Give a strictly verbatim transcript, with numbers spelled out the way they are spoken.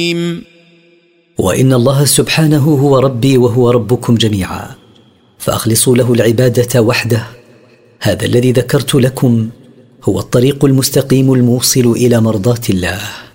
وإن الله سبحانه هو ربي وهو ربكم جميعا، فأخلصوا له العبادة وحده. هذا الذي ذكرت لكم هو الطريق المستقيم الموصل إلى مرضاة الله.